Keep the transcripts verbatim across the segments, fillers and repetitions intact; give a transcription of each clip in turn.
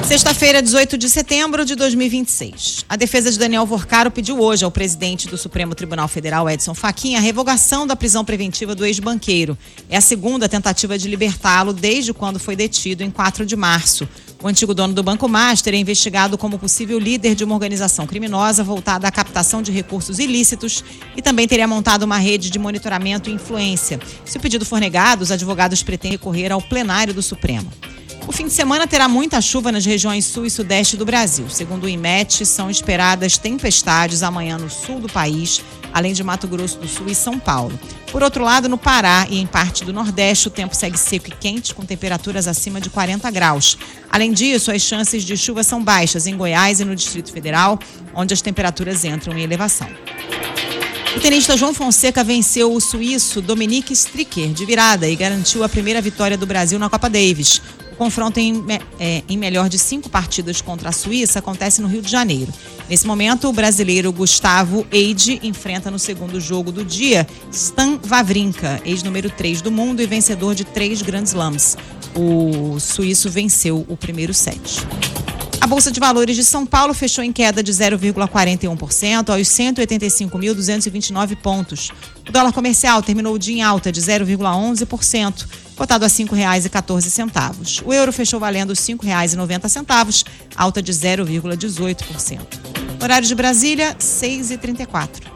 Sexta-feira, dezoito de setembro de dois mil e vinte e seis. A defesa de Daniel Vorcaro pediu hoje ao presidente do Supremo Tribunal Federal, Edson Fachin, a revogação da prisão preventiva do ex-banqueiro. É a segunda tentativa de libertá-lo desde quando foi detido em quatro de março. O antigo dono do Banco Master é investigado como possível líder de uma organização criminosa voltada à captação de recursos ilícitos e também teria montado uma rede de monitoramento e influência. Se o pedido for negado, os advogados pretendem recorrer ao plenário do Supremo. O fim de semana terá muita chuva nas regiões sul e sudeste do Brasil. Segundo o IMET, são esperadas tempestades amanhã no sul do país, além de Mato Grosso do Sul e São Paulo. Por outro lado, no Pará e em parte do Nordeste, o tempo segue seco e quente, com temperaturas acima de quarenta graus. Além disso, as chances de chuva são baixas em Goiás e no Distrito Federal, onde as temperaturas entram em elevação. O tenista João Fonseca venceu o suíço Dominique Stricker de virada e garantiu a primeira vitória do Brasil na Copa Davis. O confronto em, é, em melhor de cinco partidas contra a Suíça acontece no Rio de Janeiro. Nesse momento, o brasileiro Gustavo Eide enfrenta no segundo jogo do dia Stan Wawrinka, ex-número três do mundo e vencedor de três Grand Slams. O suíço venceu o primeiro set. A Bolsa de Valores de São Paulo fechou em queda de zero vírgula quarenta e um por cento aos cento e oitenta e cinco mil duzentos e vinte e nove pontos. O dólar comercial terminou o dia em alta de zero vírgula onze por cento, cotado a cinco reais e quatorze centavos. O euro fechou valendo cinco reais e noventa centavos, alta de zero vírgula dezoito por cento. Horário de Brasília, seis e trinta e quatro.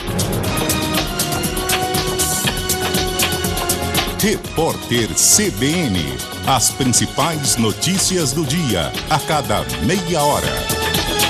Repórter C B N. As principais notícias do dia, a cada meia hora.